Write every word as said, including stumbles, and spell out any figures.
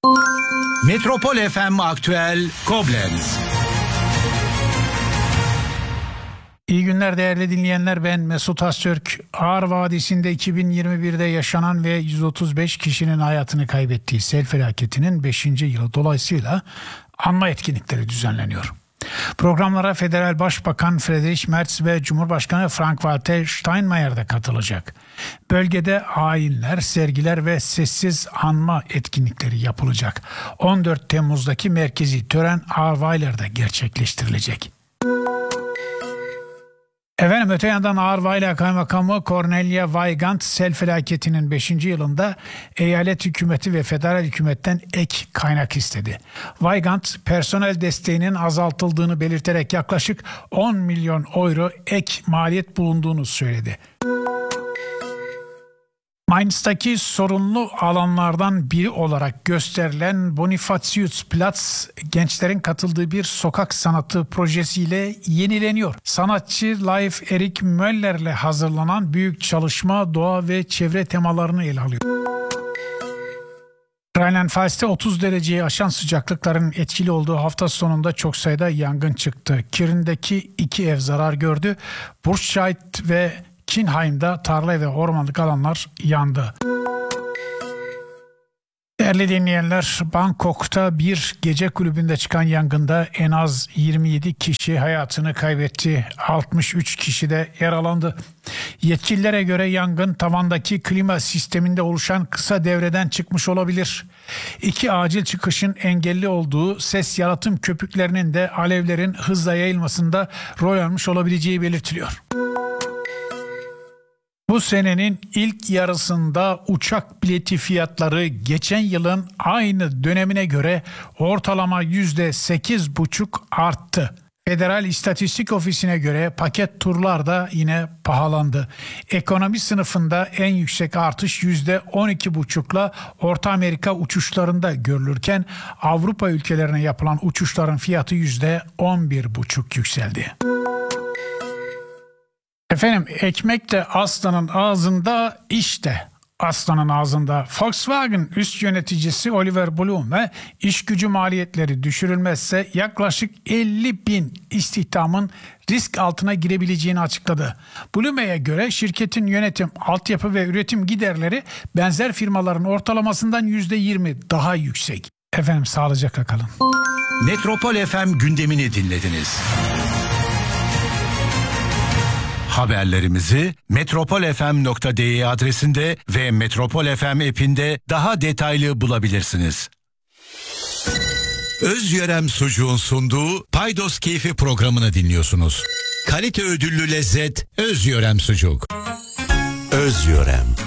Metropol F M Aktüel Koblenz. İyi günler değerli dinleyenler, ben Mesut Öztürk. Ağrı Vadisi'nde iki bin yirmi birde yaşanan ve yüz otuz beş kişinin hayatını kaybettiği sel felaketinin beşinci yılı dolayısıyla anma etkinlikleri düzenleniyor. Programlara Federal Başbakan Friedrich Merz ve Cumhurbaşkanı Frank-Walter Steinmeier de katılacak. Bölgede ayinler, sergiler ve sessiz anma etkinlikleri yapılacak. on dört Temmuz'daki merkezi tören Ahrweiler'de gerçekleştirilecek. Efendim, öte yandan Ahrweiler Kaymakamı Cornelia Weygand sel felaketinin beşinci yılında eyalet hükümeti ve federal hükümetten ek kaynak istedi. Weygand personel desteğinin azaltıldığını belirterek yaklaşık on milyon euro ek maliyet bulunduğunu söyledi. Mainz'taki sorunlu alanlardan biri olarak gösterilen Bonifatiusplatz, gençlerin katıldığı bir sokak sanatı projesiyle yenileniyor. Sanatçı Leif Erik Möller'le hazırlanan büyük çalışma doğa ve çevre temalarını ele alıyor. Rheinland-Pfalz'te otuz dereceyi aşan sıcaklıkların etkili olduğu hafta sonunda çok sayıda yangın çıktı. Kirn'deki iki ev zarar gördü. Burscheid ve Kinheim'da tarla ve ormanlık alanlar yandı. Değerli dinleyenler, Bangkok'ta bir gece kulübünde çıkan yangında en az yirmi yedi kişi hayatını kaybetti. altmış üç kişi de yaralandı. Yetkililere göre yangın tavandaki klima sisteminde oluşan kısa devreden çıkmış olabilir. İki acil çıkışın engelli olduğu, ses yalıtım köpüklerinin de alevlerin hızla yayılmasında rol almış olabileceği belirtiliyor. Bu senenin ilk yarısında uçak bileti fiyatları geçen yılın aynı dönemine göre ortalama yüzde sekiz buçuk arttı. Federal İstatistik Ofisi'ne göre paket turlar da yine pahalandı. Ekonomi sınıfında en yüksek artış yüzde on iki buçukla Orta Amerika uçuşlarında görülürken Avrupa ülkelerine yapılan uçuşların fiyatı yüzde on bir buçuk yükseldi. Efendim, ekmek de aslanın ağzında, işte aslanın ağzında. Volkswagen üst yöneticisi Oliver Blume, iş gücü maliyetleri düşürülmezse yaklaşık elli bin istihdamın risk altına girebileceğini açıkladı. Blume'ye göre şirketin yönetim, altyapı ve üretim giderleri benzer firmaların ortalamasından yüzde yirmi daha yüksek. Efendim, sağlıcakla kalın. Metropol F M gündemini dinlediniz. Haberlerimizi metropol f m nokta d e adresinde ve Metropol F M app'inde daha detaylı bulabilirsiniz. Özyörem Sucuğun sunduğu Paydos Keyfi programını dinliyorsunuz. Kalite ödüllü lezzet Özyörem Sucuk. Özyörem.